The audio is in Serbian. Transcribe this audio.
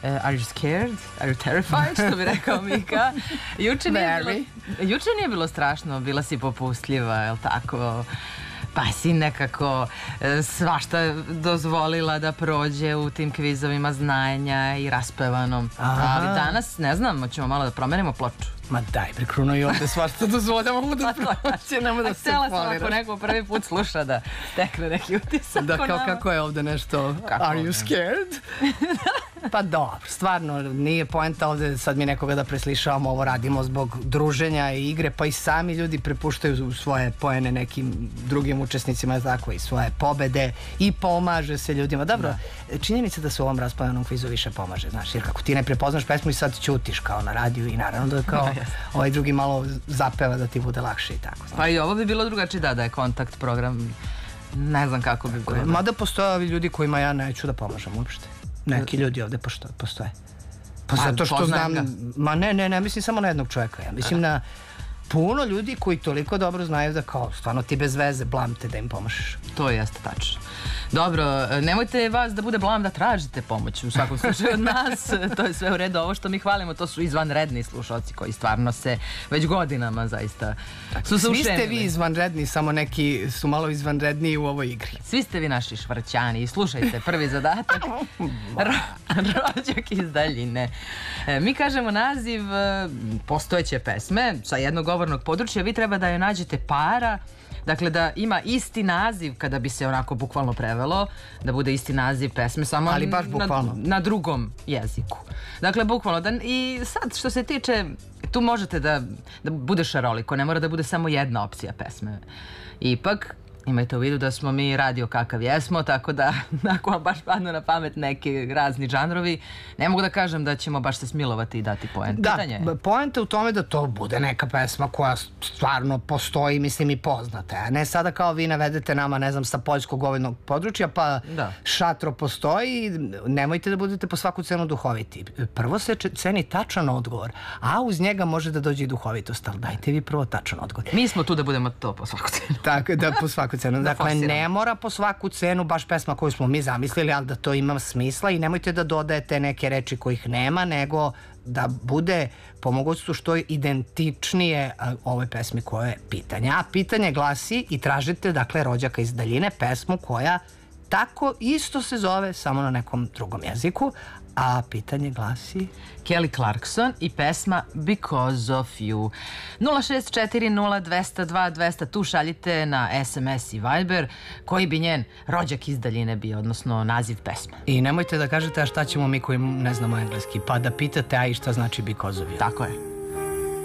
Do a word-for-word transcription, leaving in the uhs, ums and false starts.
Are you scared? Are you terrified? Što bi rekao Mika. Juče nije bilo, juče nije bilo strašno, bila si popustljiva, je li tako? Pa si nekako svašta dozvolila da prođe u tim kvizovima znanja i raspevanom. Ali danas, ne znam, ćemo malo da promenimo ploču. Ma daj, prekruno i ovde svašta dozvoljamo da prođe, nema da se Htela sam foliraš. ako neko prvi put sluša da stekne neki utisak. Da, kao kako je ovde nešto, are you scared? Pa dobro, stvarno, nije poenta ovde sad mi nekoga da preslišavamo, ovo radimo zbog druženja i igre, pa i sami ljudi prepuštaju svoje poene nekim drugim učesnicima, tako i svoje pobede i pomaže se ljudima. Dobro, činjenica da se u ovom raspravljenom kvizu više pomaže, znaš, jer kako ti ne prepoznaš pesmu i sad ćutiš kao na radiju i naravno da je kao ovaj drugi malo zapeva da ti bude lakše i tako. Pa i ovo bi bilo drugačije da, da je kontakt program, ne znam kako bi bilo. Mada postoje ovi ljudi kojima ja neću da pomažem uopšte. Neki ljudi ovde postoje. Pa zato što znam, ma ne, ne, ne, mislim samo na jednog čovjeka, ja mislim na puno ljudi koji toliko dobro znaju da kao stvarno ti bez veze blamte da im pomažeš. To jeste tačno. Dobro, nemojte vas da bude blam da tražite pomoć u svakom slučaju od nas, to je sve u redu. Ovo što mi hvalimo, to su izvanredni slušalci koji stvarno se već godinama zaista su se ušemili. Svi ste vi izvanredni, samo neki su malo izvanredniji u ovoj igri. Svi ste vi naši švrćani i slušajte prvi zadatak, rođak iz daljine. Mi kažemo naziv postojeće pesme sa jednog govornog područja, vi treba da joj nađete para. Dakle, da ima isti naziv, kada bi se onako bukvalno prevelo, da bude isti naziv pesme, samo na drugom jeziku. Dakle, bukvalno. I sad, što se tiče, tu možete da bude šaroliko, ne mora da bude samo jedna opcija pesme. Ipak, imajte u vidu da smo mi radio kakav jesmo, tako da ako vam baš padnu na pamet neki razni žanrovi, ne mogu da kažem da ćemo baš se smilovati i dati poent. Da, poenta u tome da to bude neka pesma koja stvarno postoji, mislim, i poznata. A ne sada kao vi navedete nama, ne znam, sa poljskog govornog područja, pa šatro postoji, nemojte da budete po svaku cenu duhoviti. Prvo se ceni tačan odgovor, a uz njega može da dođe i duhovitost, ali dajte vi prvo tačan odgovor. Mi smo tu da budemo to po svaku cenu. Tako da, po svaku cenu. Dakle, ne mora po svaku cenu baš pesma koju smo mi zamislili, ali da to ima smisla i nemojte da dodajete neke reči kojih nema, nego da bude po mogućstvu što identičnije ovoj pesmi koja je pitanje. A pitanje glasi i tražite, dakle, rođaka iz daljine, pesmu koja tako isto se zove, samo na nekom drugom jeziku, a pitanje glasi... Kelly Clarkson i pesma Because of You. nula šest četiri nula dvesta dva dvesta, tu šaljite na es em es i Viber koji bi njen rođak iz daljine bio, odnosno naziv pesme. I nemojte da kažete a šta ćemo mi koji ne znamo engleski, pa da pitate a i šta znači Because of You. Tako je.